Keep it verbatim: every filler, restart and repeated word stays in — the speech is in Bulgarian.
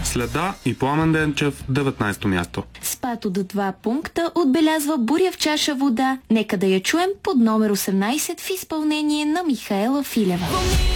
Следа и Пламен Денчев деветнайсето място. Спад от два пункта отбелязва Буря в чаша вода. Нека да я чуем под номер осемнайсет в изпълнение на Михаела Филева.